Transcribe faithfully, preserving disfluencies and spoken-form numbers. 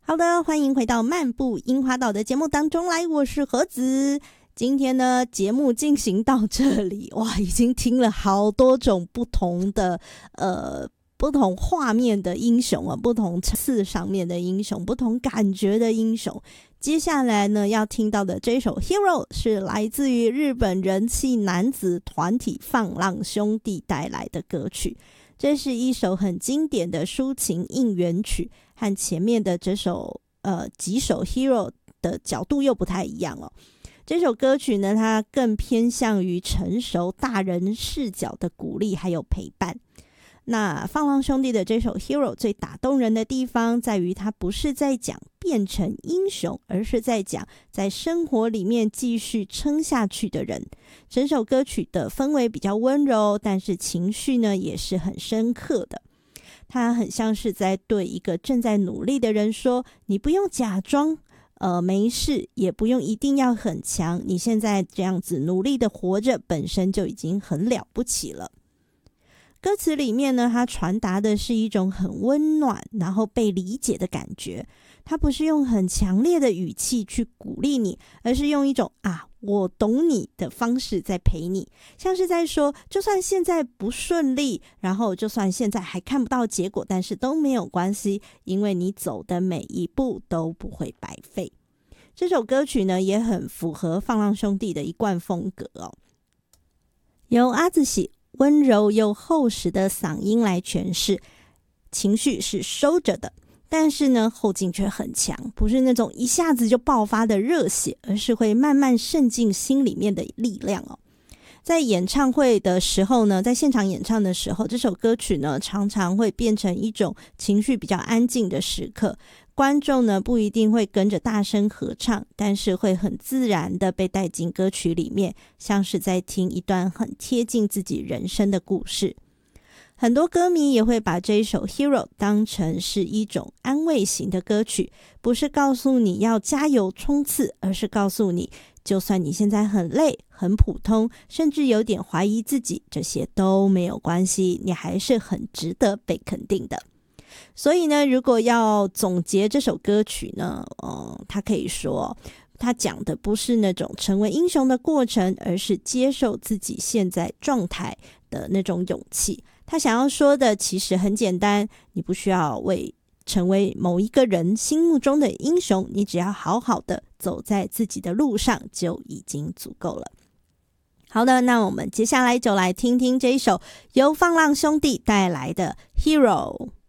好的，欢迎回到漫步樱花岛的节目当中来，我是何子。今天呢，节目进行到这里，哇，已经听了好多种不同的呃不同画面的英雄啊，不同层次上面的英雄，不同感觉的英雄。接下来呢，要听到的这首 Hero 是来自于日本人气男子团体放浪兄弟带来的歌曲。这是一首很经典的抒情应援曲，和前面的这首呃几首 Hero 的角度又不太一样哦。这首歌曲呢，它更偏向于成熟大人视角的鼓励还有陪伴。那放浪兄弟的这首 Hero 最打动人的地方在于，它不是在讲变成英雄，而是在讲在生活里面继续撑下去的人。整首歌曲的氛围比较温柔，但是情绪呢也是很深刻的。它很像是在对一个正在努力的人说，你不用假装呃，没事，也不用一定要很强，你现在这样子努力的活着本身就已经很了不起了。歌词里面呢，它传达的是一种很温暖然后被理解的感觉。它不是用很强烈的语气去鼓励你，而是用一种啊我懂你的方式在陪你，像是在说就算现在不顺利，然后就算现在还看不到结果，但是都没有关系，因为你走的每一步都不会白费。这首歌曲呢也很符合放浪兄弟的一贯风格哦，由阿子喜温柔又厚实的嗓音来诠释，情绪是收着的，但是呢后劲却很强，不是那种一下子就爆发的热血，而是会慢慢渗进心里面的力量哦。在演唱会的时候呢，在现场演唱的时候，这首歌曲呢常常会变成一种情绪比较安静的时刻，观众呢不一定会跟着大声合唱，但是会很自然的被带进歌曲里面，像是在听一段很贴近自己人生的故事。很多歌迷也会把这一首 Hero 当成是一种安慰型的歌曲，不是告诉你要加油冲刺，而是告诉你就算你现在很累很普通，甚至有点怀疑自己，这些都没有关系，你还是很值得被肯定的。所以呢，如果要总结这首歌曲呢，嗯，它可以说它讲的不是那种成为英雄的过程，而是接受自己现在状态的那种勇气。他想要说的其实很简单，你不需要为成为某一个人心目中的英雄，你只要好好的走在自己的路上就已经足够了。好的，那我们接下来就来听听这一首由放浪兄弟带来的 Hero。